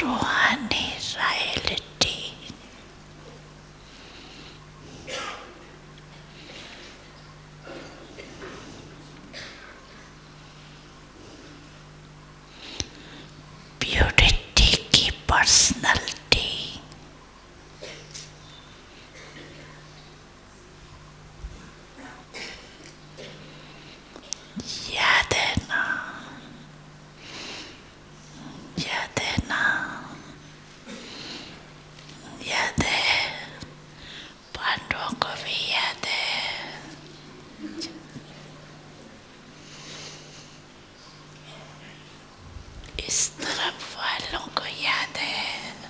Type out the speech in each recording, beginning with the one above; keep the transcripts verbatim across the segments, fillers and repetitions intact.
रूहानी royalty. Purity की personality. याद है ना, याद है ना, याद है, पांडवों को भी याद है। इस तरफ वालों को याद है।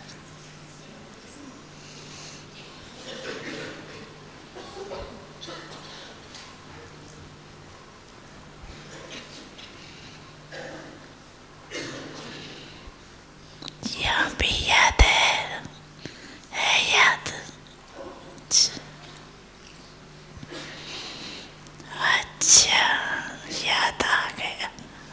यहाँ भी याद है, है याद। अच्छा, याद आ गया।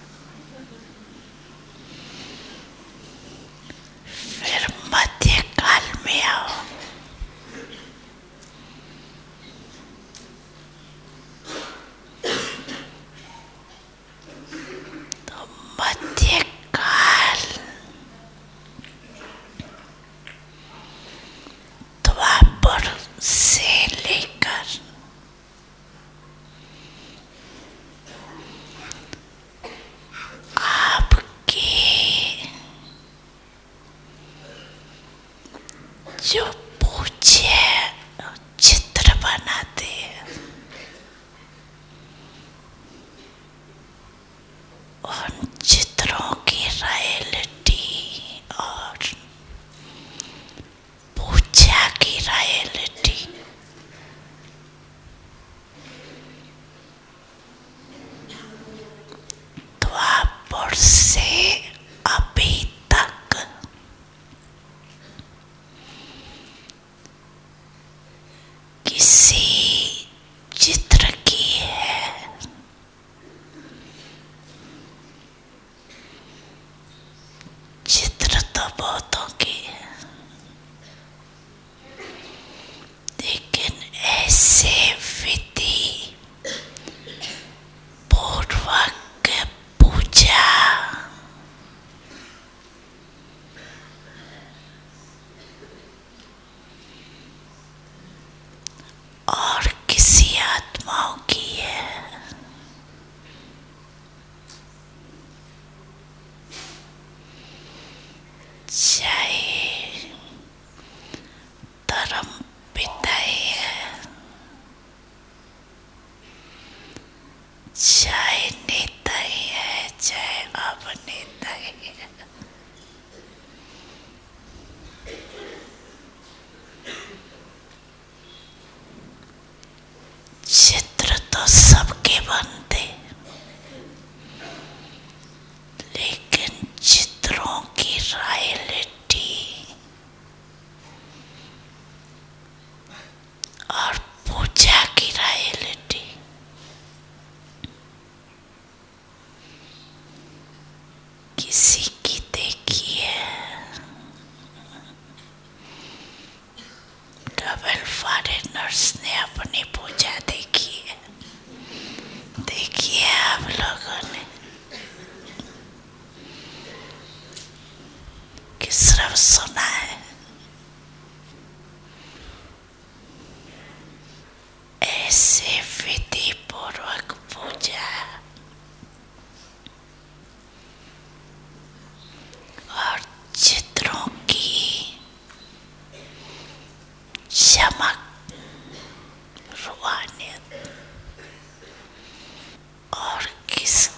फिर मध्यकाल में आओ। तो मध्यकाल द्वापर से लेकर आपके जो पूछे चित्र बनाते हैं, उन चित्रों की रॉयल्टी और पूजा की रॉयल्टी द्वापर से अभी तक किसी चित्र की है। चित्र तो बहुतों की है, लेकिन ऐसे विधि पूर्वक पूजा और किसी आत्माओं की है। चाहे धर्म पिता ही है, चाहे नेता ही है, चाहे अभिनेता ही है, चित्र तो सबके बनते, लेकिन चित्रों की रॉयल्टी और पूजा की रॉयल्टी किसी की देखी है। डबल फॉरेनर्स ने अपनी पूजा देखी है, देखी है आप लोगों ने कि सिर्फ सुना है? ऐसे विधि पूर्वक पूजा और चित्रों की चमक